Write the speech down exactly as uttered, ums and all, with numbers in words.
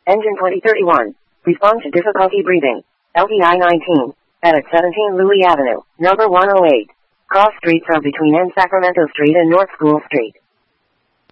Engine twenty thirty-one. Respond to difficulty breathing. L T I nineteen. At seventeen Louis Avenue, number one oh eight. Cross streets are between N Sacramento Street and North School Street.